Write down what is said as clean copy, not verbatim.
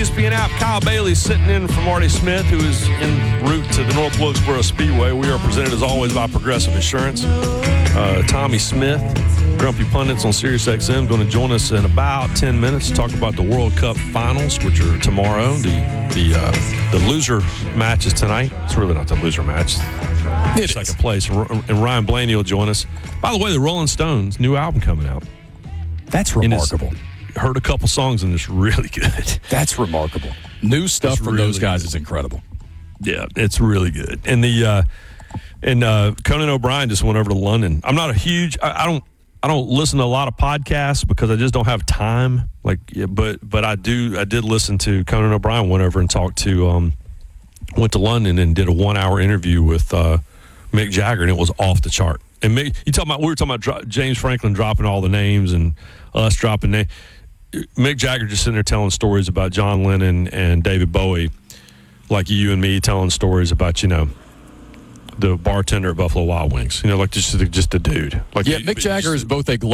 ESPN app, Kyle Bailey sitting in for Marty Smith, who is en route to the North Wilkesboro Speedway. We are presented, as always, by Progressive Insurance. Tommy Smith, Grumpy Pundits on SiriusXM, going to join us in about 10 minutes to talk about the World Cup Finals, which are tomorrow. The loser match is tonight. It's really not the loser match. It's second place. And Ryan Blaney will join us. By the way, the Rolling Stones' new album coming out. That's remarkable. Heard a couple songs, and it's really good. That's remarkable. New stuff from those guys is incredible. Yeah, it's really good. And Conan O'Brien just went over to London. I'm not a huge. I don't listen to a lot of podcasts because I just don't have time. But I did listen to Conan O'Brien. Went over and talked to. Went to London and did a 1-hour interview with Mick Jagger, and it was off the chart. And we were talking about James Franklin dropping all the names and us dropping names. Mick Jagger just sitting there telling stories about John Lennon and David Bowie, like you and me telling stories about, the bartender at Buffalo Wild Wings. Like just a dude. Mick Jagger is both a